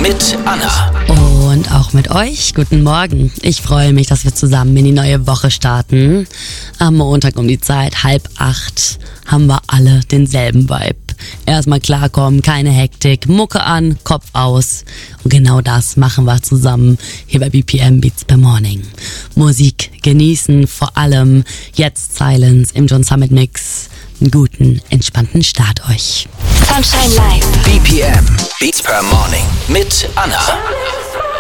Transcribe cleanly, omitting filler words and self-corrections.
mit Anna. Und auch mit euch. Guten Morgen. Ich freue mich, dass wir zusammen in die neue Woche starten. Am Montag um die Zeit 7:30 haben wir alle denselben Vibe. Erstmal klarkommen, keine Hektik, Mucke an, Kopf aus. Und genau das machen wir zusammen hier bei BPM Beats per Morning. Musik genießen, vor allem jetzt Silence im John Summit Mix. Einen guten, entspannten Start euch. Sunshine Live. BPM Beats per Morning mit Anna.